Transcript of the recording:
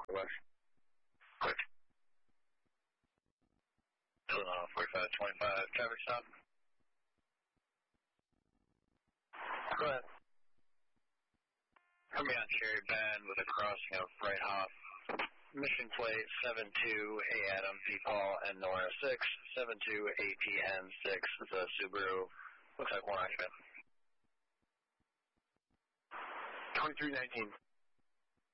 West. Quick. Illinois 4525, traffic stop. Go ahead. Coming on Cherry Bend with a crossing of Right Hop. Mission plate 72A Adam P. Paul and Nora 6, 72APN 6. It's a Subaru. Looks like one occupant. 2319.